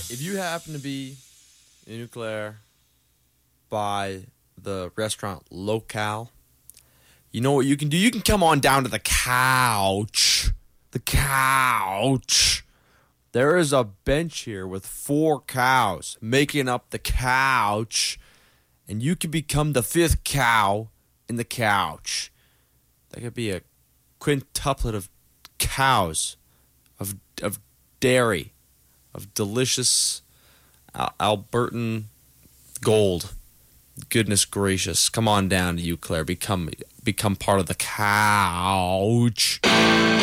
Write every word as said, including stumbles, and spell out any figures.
if you happen to be in Eau Claire by the restaurant Locale, you know what you can do? You can come on down to the couch. The couch. There is a bench here with four cows making up the couch, and you could become the fifth cow in the couch. That could be a quintuplet of cows, of of dairy, of delicious Al- Albertan gold. Goodness gracious. Come on down to Eau Claire. Become, become part of the couch.